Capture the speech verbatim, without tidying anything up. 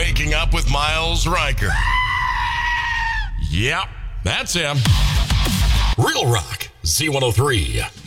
Waking Up with Miles Riker. Yep, that's him. Real Rock, Z one oh three.